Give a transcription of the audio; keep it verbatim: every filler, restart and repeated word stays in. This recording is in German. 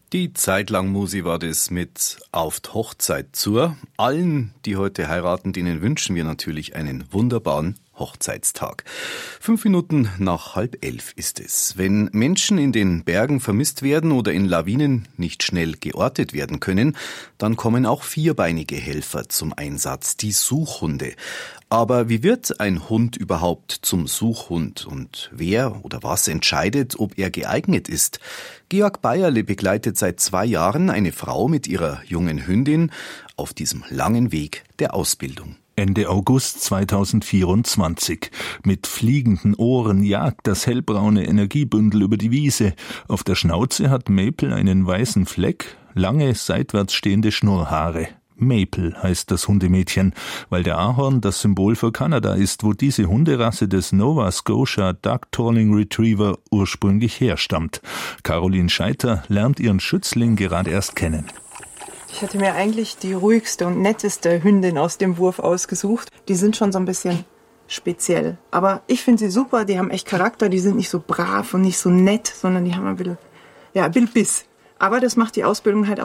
Die Zeitlang-Musi war das mit Auf die Hochzeit zur. Allen, die heute heiraten, denen wünschen wir natürlich einen wunderbaren Hochzeitstag. Fünf Minuten nach halb elf ist es. Wenn Menschen in den Bergen vermisst werden oder in Lawinen nicht schnell geortet werden können, dann kommen auch vierbeinige Helfer zum Einsatz, die Suchhunde. Aber wie wird ein Hund überhaupt zum Suchhund? Und wer oder was entscheidet, ob er geeignet ist? Georg Bayerle begleitet seit zwei Jahren eine Frau mit ihrer jungen Hündin auf diesem langen Weg der Ausbildung. Ende August zweitausendvierundzwanzig. Mit fliegenden Ohren jagt das hellbraune Energiebündel über die Wiese. Auf der Schnauze hat Maple einen weißen Fleck, lange seitwärts stehende Schnurrhaare. Maple heißt das Hundemädchen, weil der Ahorn das Symbol für Kanada ist, wo diese Hunderasse des Nova Scotia Dog Tolling Retriever ursprünglich herstammt. Caroline Scheiter lernt ihren Schützling gerade erst kennen. Ich hatte mir eigentlich die ruhigste und netteste Hündin aus dem Wurf ausgesucht. Die sind schon so ein bisschen speziell. Aber ich finde sie super, die haben echt Charakter, die sind nicht so brav und nicht so nett, sondern die haben ein bisschen, ja, ein bisschen Biss. Aber das macht die Ausbildung halt